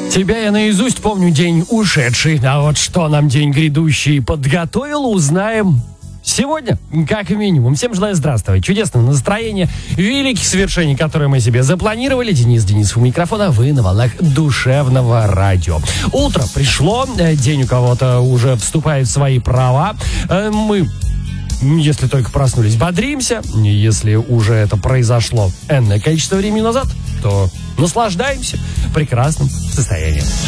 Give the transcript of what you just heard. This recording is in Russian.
Тебя я наизусть помню день ушедший, а вот что нам день грядущий подготовил, узнаем сегодня, как минимум. Всем желаю здравствовать, чудесного настроения, великих свершений, которые мы себе запланировали. Денис Денисов у микрофона, вы на волнах душевного радио. Утро пришло, день у кого-то уже вступает в свои права. Мы, если только проснулись, бодримся. Если уже это произошло энное количество времени назад, то наслаждаемся прекрасным состоянием.